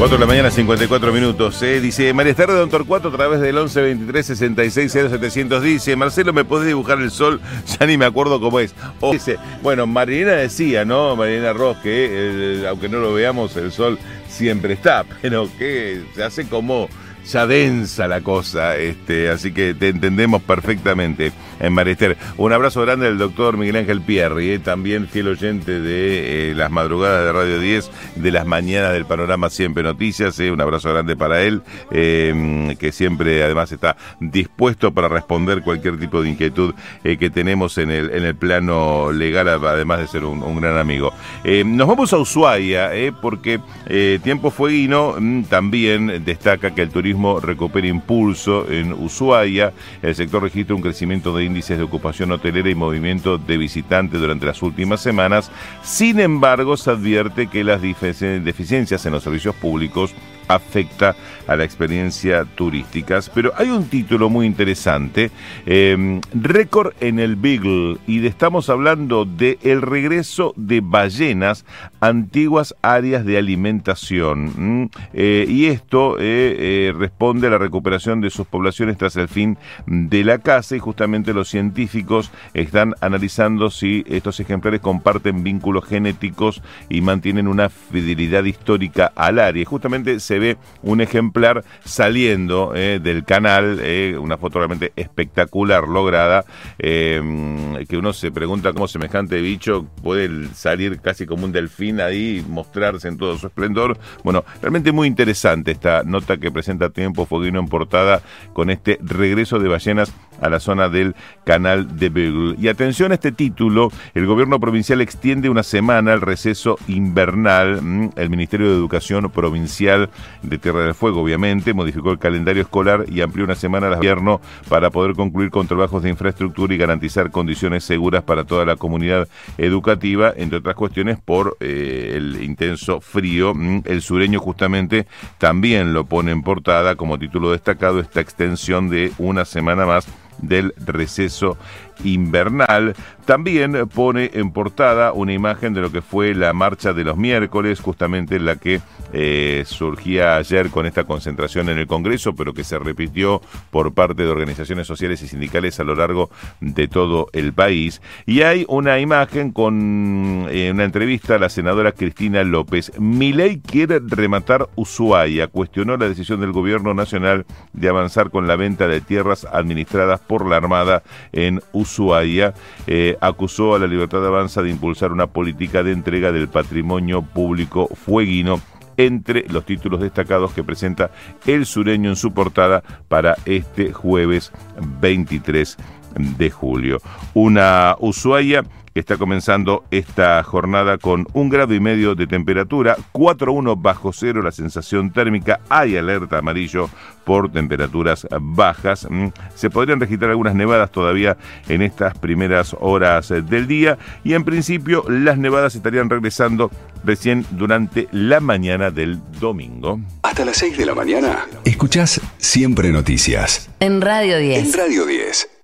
4 de la mañana, 54 minutos. Dice María Esther de Don Torcuato a través del 11 23 66 0700. Dice: Marcelo, ¿me podés dibujar el sol? Ya ni me acuerdo cómo es. O dice, bueno, Marilena decía, ¿no? Marilena Ross, que aunque no lo veamos, el sol siempre está, pero que se hace como ya densa la cosa, así que te entendemos perfectamente, María Esther. Un abrazo grande del doctor Miguel Ángel Pierri, también fiel oyente de las madrugadas de Radio 10, de las mañanas del Panorama Siempre Noticias. Un abrazo grande para él, que siempre además está dispuesto para responder cualquier tipo de inquietud que tenemos en el plano legal, además de ser un gran amigo. Nos vamos a Ushuaia, porque Tiempo Fueguino también destaca que el turismo recupera impulso en Ushuaia. El sector registra un crecimiento de índices de ocupación hotelera y movimiento de visitantes durante las últimas semanas. Sin embargo, se advierte que las deficiencias en los servicios públicos afecta a la experiencia turística. Pero hay un título muy interesante, récord en el Beagle, y estamos hablando de el regreso de ballenas a antiguas áreas de alimentación, y esto responde a la recuperación de sus poblaciones tras el fin de la caza, y justamente los científicos están analizando si estos ejemplares comparten vínculos genéticos y mantienen una fidelidad histórica al área. Justamente se ve un ejemplar saliendo del canal, una foto realmente espectacular lograda, que uno se pregunta cómo semejante bicho puede salir casi como un delfín ahí y mostrarse en todo su esplendor. Bueno, realmente muy interesante esta nota que presenta Tiempo Fueguino en portada, con este regreso de ballenas a la zona del canal de Beagle. Y atención a este título: el gobierno provincial extiende una semana el receso invernal. El Ministerio de Educación Provincial de Tierra del Fuego, obviamente, modificó el calendario escolar y amplió una semana al invierno para poder concluir con trabajos de infraestructura y garantizar condiciones seguras para toda la comunidad educativa, entre otras cuestiones por el intenso frío. El Sureño justamente también lo pone en portada como título destacado, esta extensión de una semana más del receso invernal. También pone en portada una imagen de lo que fue la marcha de los miércoles, justamente la que surgía ayer con esta concentración en el Congreso, pero que se repitió por parte de organizaciones sociales y sindicales a lo largo de todo el país. Y hay una imagen con una entrevista a la senadora Cristina López. Milei quiere rematar Ushuaia, cuestionó la decisión del gobierno nacional de avanzar con la venta de tierras administradas por la Armada en Ushuaia. Acusó a la Libertad Avanza de impulsar una política de entrega del patrimonio público fueguino, entre los títulos destacados que presenta El Sureño en su portada para este jueves 23 de julio. Una Ushuaia que está comenzando esta jornada con 1,5 grados de temperatura, 4,1 bajo cero la sensación térmica. Hay alerta amarillo por temperaturas bajas. Se podrían registrar algunas nevadas todavía en estas primeras horas del día, y en principio las nevadas estarían regresando recién durante la mañana del domingo. Hasta las 6 de la mañana escuchás Siempre Noticias en Radio 10. En Radio 10.